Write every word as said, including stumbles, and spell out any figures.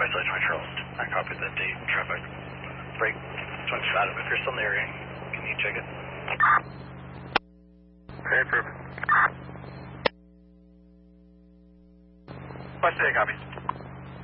Westside twenty Charles. I copy that date and traffic. Break twenty Adam, if you're still in the area, can you check it? Okay, perfect. Westside, copy.